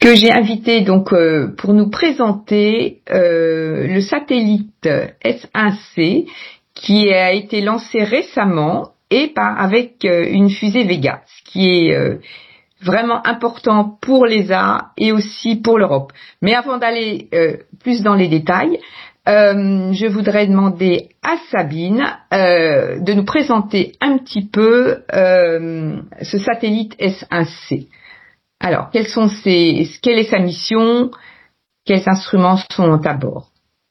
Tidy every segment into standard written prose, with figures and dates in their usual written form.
que j'ai invité donc pour nous présenter le satellite S1C qui a été lancé récemment et avec une fusée Vega, ce qui est vraiment important pour l'ESA et aussi pour l'Europe. Mais avant d'aller plus dans les détails, je voudrais demander à Sabine de nous présenter un petit peu ce satellite S1C. Alors, quelle est sa mission? Quels instruments sont à bord?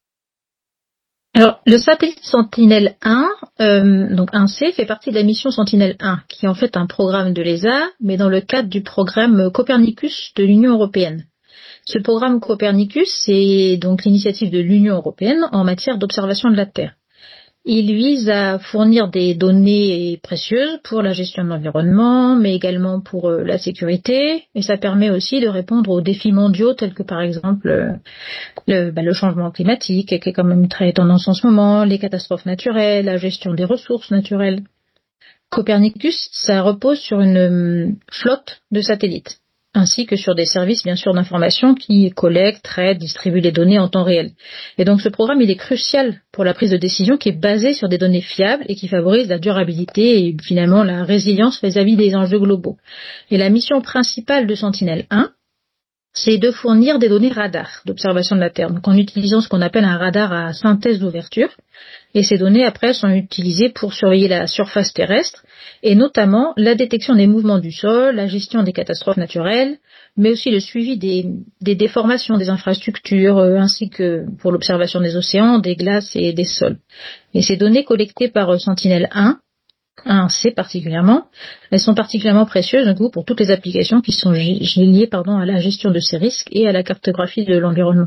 Alors, le satellite Sentinelle-1, donc 1C, fait partie de la mission Sentinelle-1, qui est en fait un programme de l'ESA, mais dans le cadre du programme Copernicus de l'Union européenne. Ce programme Copernicus, c'est donc l'initiative de l'Union européenne en matière d'observation de la Terre. Il vise à fournir des données précieuses pour la gestion de l'environnement, mais également pour la sécurité, et ça permet aussi de répondre aux défis mondiaux tels que par exemple le changement climatique, qui est quand même très tendance en ce moment, les catastrophes naturelles, la gestion des ressources naturelles. Copernicus, ça repose sur une flotte de satellites, ainsi que sur des services bien sûr d'information qui collectent, traitent, distribuent les données en temps réel. Et donc ce programme, il est crucial pour la prise de décision qui est basée sur des données fiables et qui favorise la durabilité et finalement la résilience vis-à-vis des enjeux globaux. Et la mission principale de Sentinelle-1, c'est de fournir des données radar d'observation de la Terre, donc en utilisant ce qu'on appelle un radar à synthèse d'ouverture. Et ces données, après, sont utilisées pour surveiller la surface terrestre, et notamment la détection des mouvements du sol, la gestion des catastrophes naturelles, mais aussi le suivi des déformations des infrastructures, ainsi que pour l'observation des océans, des glaces et des sols. Et ces données collectées par Sentinelle-1, 1C particulièrement, elles sont particulièrement précieuses du coup, pour toutes les applications qui sont liées à la gestion de ces risques et à la cartographie de l'environnement.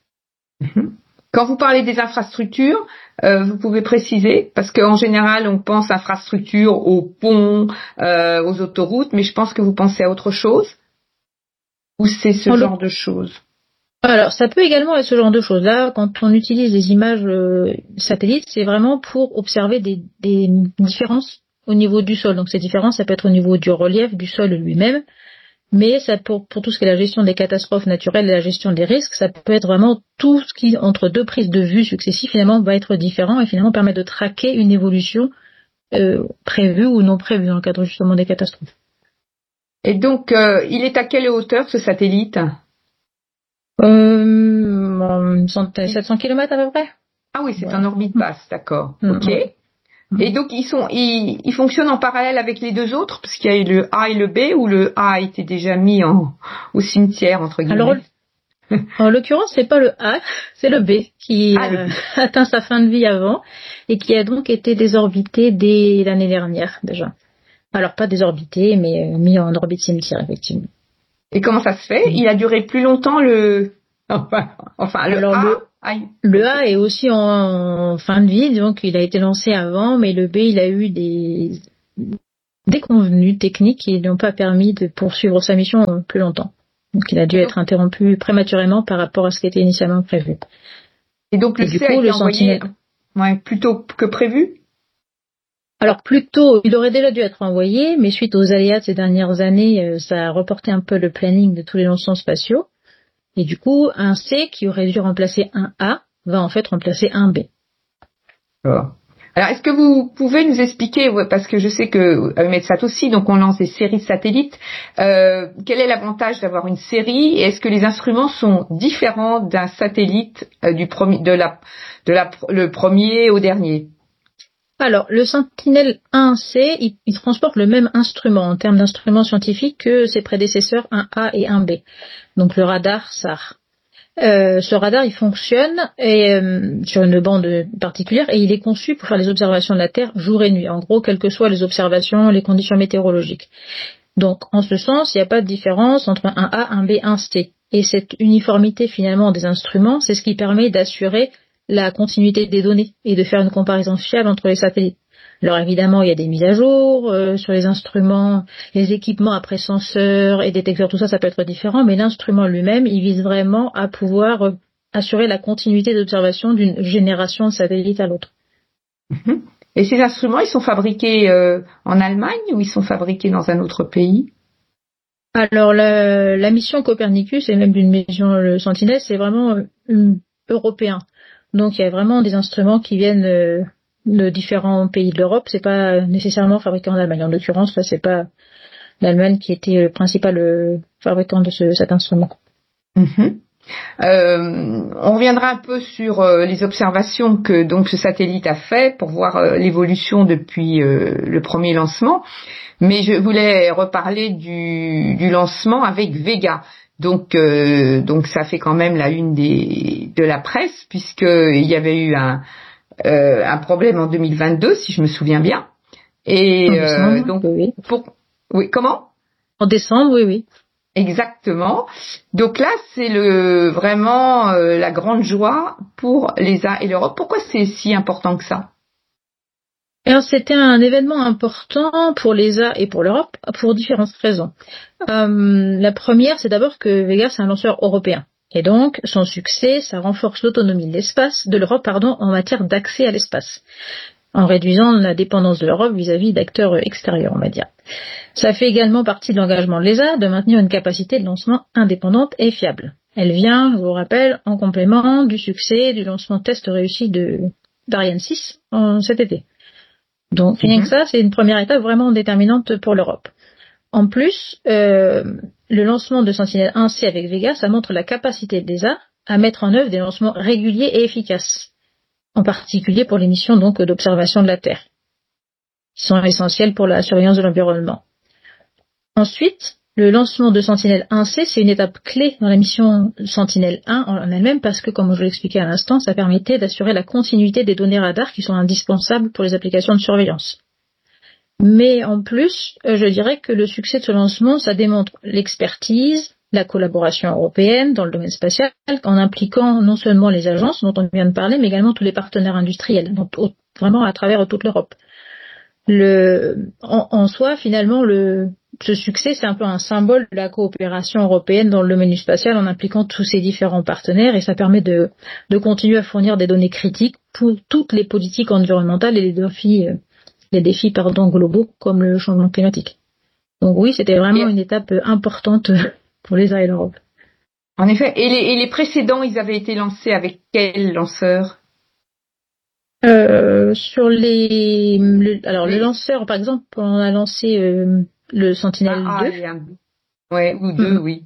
Quand vous parlez des infrastructures, vous pouvez préciser, parce qu'en général on pense infrastructures aux ponts, aux autoroutes, mais je pense que vous pensez à autre chose, ou c'est ce genre de choses? Alors, ça peut également être ce genre de choses. Là, quand on utilise des images satellites, c'est vraiment pour observer des différences au niveau du sol. Donc, ces différences, ça peut être au niveau du relief, du sol lui-même, mais ça pour tout ce qui est la gestion des catastrophes naturelles et la gestion des risques, ça peut être vraiment tout ce qui, entre deux prises de vue successives, finalement, va être différent et finalement permet de traquer une évolution prévue ou non prévue dans le cadre justement des catastrophes. Et donc, il est à quelle hauteur ce satellite? 700 km à peu près. Ah oui, c'est en orbite basse, d'accord. Ok. Et donc ils fonctionnent en parallèle avec les deux autres, parce qu'il y a le A et le B, ou le A a été déjà mis au cimetière entre guillemets. Alors, en l'occurrence, c'est pas le A, c'est le B qui atteint sa fin de vie avant et qui a donc été désorbité dès l'année dernière déjà. Alors pas désorbité, mais mis en orbite cimetière effectivement. Et comment ça se fait? Il a duré plus longtemps le A est aussi en fin de vie, donc il a été lancé avant, mais le B, il a eu des déconvenues techniques qui n'ont pas permis de poursuivre sa mission plus longtemps. Donc il a dû être interrompu prématurément par rapport à ce qui était initialement prévu. Et donc le C a été envoyé plus tôt que prévu? Alors plutôt, il aurait déjà dû être envoyé, mais suite aux aléas de ces dernières années, ça a reporté un peu le planning de tous les lancements spatiaux. Et du coup, un C qui aurait dû remplacer un A va en fait remplacer un B. Alors, est-ce que vous pouvez nous expliquer, parce que je sais que EUMETSAT aussi, donc on lance des séries de satellites, quel est l'avantage d'avoir une série et est-ce que les instruments sont différents d'un satellite le premier au dernier? Alors, le Sentinelle-1C, il transporte le même instrument en termes d'instruments scientifiques que ses prédécesseurs 1A et 1B. Donc le radar SAR. Ce radar, il fonctionne sur une bande particulière et il est conçu pour faire les observations de la Terre jour et nuit. En gros, quelles que soient les observations, les conditions météorologiques. Donc, en ce sens, il n'y a pas de différence entre un A, un B, un C. Et cette uniformité finalement des instruments, c'est ce qui permet d'assurer la continuité des données et de faire une comparaison fiable entre les satellites. Alors évidemment, il y a des mises à jour sur les instruments, les équipements après senseurs et détecteurs, tout ça, ça peut être différent, mais l'instrument lui-même, il vise vraiment à pouvoir assurer la continuité d'observation d'une génération de satellites à l'autre. Et ces instruments, ils sont fabriqués en Allemagne ou ils sont fabriqués dans un autre pays? Alors la mission Copernicus et même d'une mission le Sentinelle, c'est vraiment européen. Donc il y a vraiment des instruments qui viennent de différents pays de l'Europe. C'est pas nécessairement fabriqué en Allemagne. En l'occurrence, là, c'est pas l'Allemagne qui était le principal fabricant de cet instrument. Mm-hmm. On reviendra un peu sur les observations que donc ce satellite a fait pour voir l'évolution depuis le premier lancement. Mais je voulais reparler du lancement avec Vega. Donc ça fait quand même la une de la presse, puisque il y avait eu un problème en 2022, si je me souviens bien. Et donc oui. Oui, comment? En décembre, oui. Exactement. Donc là, c'est vraiment la grande joie pour l'ESA et l'Europe. Pourquoi c'est si important que ça? Alors, c'était un événement important pour l'ESA et pour l'Europe pour différentes raisons. La première, c'est d'abord que Vega, c'est un lanceur européen. Et donc, son succès, ça renforce l'autonomie de l'Europe, en matière d'accès à l'espace, en réduisant la dépendance de l'Europe vis-à-vis d'acteurs extérieurs, on va dire. Ça fait également partie de l'engagement de l'ESA de maintenir une capacité de lancement indépendante et fiable. Elle vient, je vous rappelle, en complément du succès du lancement test réussi d'Ariane 6 cet été. Donc, rien que ça, c'est une première étape vraiment déterminante pour l'Europe. En plus, le lancement de Sentinelle 1C avec Vega, ça montre la capacité de l'ESA à mettre en œuvre des lancements réguliers et efficaces, en particulier pour les missions donc d'observation de la Terre, qui sont essentielles pour la surveillance de l'environnement. Ensuite, le lancement de Sentinelle 1C, c'est une étape clé dans la mission Sentinelle 1 en elle-même parce que, comme je l'expliquais à l'instant, ça permettait d'assurer la continuité des données radars qui sont indispensables pour les applications de surveillance. Mais en plus, je dirais que le succès de ce lancement, ça démontre l'expertise, la collaboration européenne dans le domaine spatial, en impliquant non seulement les agences dont on vient de parler, mais également tous les partenaires industriels, donc vraiment à travers toute l'Europe. En soi, finalement, ce succès, c'est un peu un symbole de la coopération européenne dans le domaine du spatial en impliquant tous ces différents partenaires et ça permet de continuer à fournir des données critiques pour toutes les politiques environnementales et les défis globaux comme le changement climatique. Donc oui, c'était vraiment une étape importante pour l'ESA et l'Europe. En effet. Et les précédents, ils avaient été lancés avec quel lanceur? Sur le lanceur, par exemple, on a lancé le Sentinelle 2. Ouais, ou 2, oui.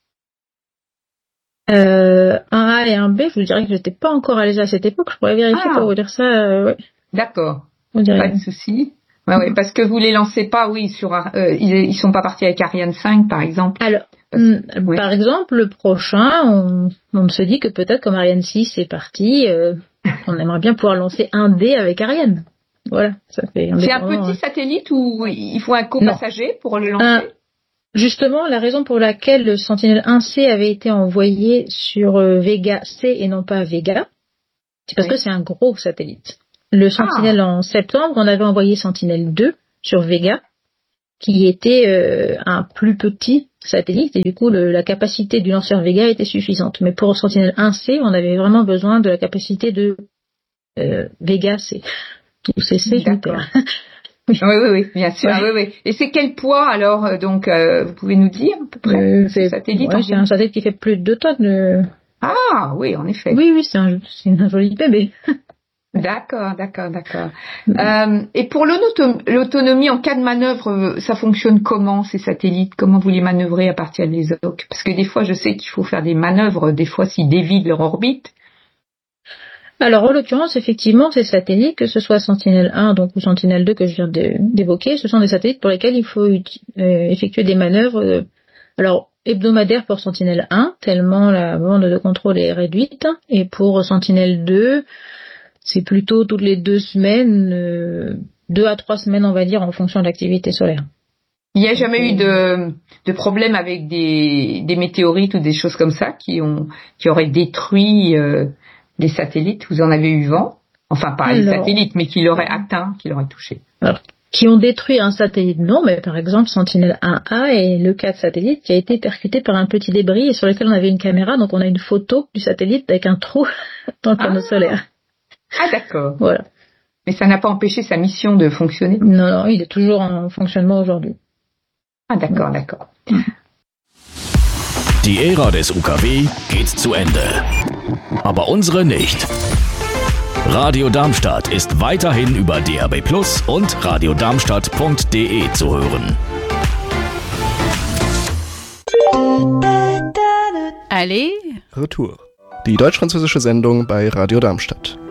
Un A et un B, je vous dirais que j'étais pas encore à l'ESA à cette époque, je pourrais vérifier pour vous dire ça. Ouais. D'accord, pas de souci. Ouais, parce que vous les lancez pas, oui, ils sont pas partis avec Ariane 5, par exemple. Alors, par exemple, le prochain, on se dit que peut-être comme Ariane 6 est parti, on aimerait bien pouvoir lancer un D avec Ariane. Voilà, ça fait. C'est un petit satellite où il faut un copassager pour le lancer. Justement, la raison pour laquelle le Sentinelle 1C avait été envoyé sur Vega C et non pas Vega, c'est parce que c'est un gros satellite. Le Sentinelle en septembre, on avait envoyé Sentinelle 2 sur Vega, qui était un plus petit satellite, et du coup la capacité du lanceur Vega était suffisante. Mais pour Sentinelle 1C, on avait vraiment besoin de la capacité de Vega C. Tout c'est D'accord. Oui, bien sûr. Ouais. Oui. Et c'est quel poids alors donc vous pouvez nous dire à peu près ce satellite? C'est un satellite qui fait plus de 2 tonnes. Ah oui, en effet. Oui, c'est un joli bébé. D'accord. Et pour l'autonomie en cas de manœuvre, ça fonctionne comment ces satellites? Comment vous les manœuvrez à partir des OC? Parce que des fois, je sais qu'il faut faire des manœuvres, des fois s'ils dévient leur orbite. Alors, en l'occurrence, effectivement, ces satellites, que ce soit Sentinelle 1 ou Sentinelle 2 que je viens d'évoquer, ce sont des satellites pour lesquels il faut effectuer des manœuvres hebdomadaires pour Sentinelle 1, tellement la bande de contrôle est réduite, et pour Sentinelle 2, c'est plutôt toutes les 2 semaines, 2 à 3 semaines, on va dire, en fonction de l'activité solaire. Il n'y a jamais eu de problème avec des météorites ou des choses comme ça qui auraient détruit les satellites? Vous en avez eu vent? Enfin, pas les satellites, mais qui l'auraient atteint, qui l'auraient touché. Alors, qui ont détruit un satellite, non, mais par exemple, Sentinelle 1A est le cas de satellite qui a été percuté par un petit débris et sur lequel on avait une caméra, donc on a une photo du satellite avec un trou dans le panneau solaire. Ah, d'accord. Voilà. Mais ça n'a pas empêché sa mission de fonctionner? Non, il est toujours en fonctionnement aujourd'hui. Ah, d'accord. Die Ära des UKW geht zu Ende. Aber unsere nicht. Radio Darmstadt ist weiterhin über DAB+ und radiodarmstadt.de zu hören. Allez, Retour. Die deutsch-französische Sendung bei Radio Darmstadt.